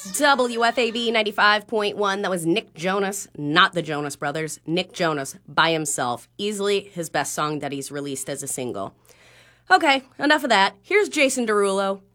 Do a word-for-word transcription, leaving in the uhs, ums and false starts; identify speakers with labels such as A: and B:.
A: W F A B ninety-five point one. That was Nick Jonas, not the Jonas Brothers. Nick Jonas by himself. Easily his best song that he's released as a single. Okay, enough of that. Here's Jason Derulo